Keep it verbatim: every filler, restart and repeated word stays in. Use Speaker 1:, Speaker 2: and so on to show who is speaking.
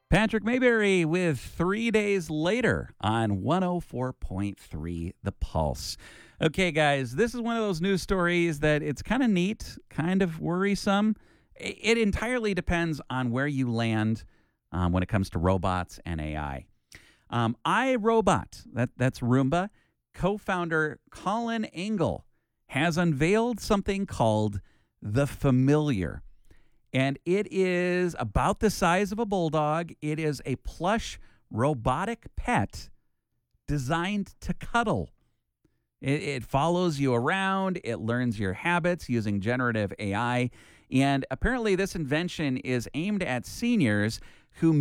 Speaker 1: Patrick Mayberry with Three Days Later on one oh four point three The Pulse. Okay, guys, this is one of those news stories that it's kind of neat, kind of worrisome. I- It entirely depends on where you land um, when it comes to robots and A I. Um, iRobot, that, that's Roomba, co-founder Colin Angle has unveiled something called the Familiar. And it is about the size of a bulldog. It is a plush robotic pet designed to cuddle. It, it follows you around. It learns your habits using generative A I. And apparently, this invention is aimed at seniors who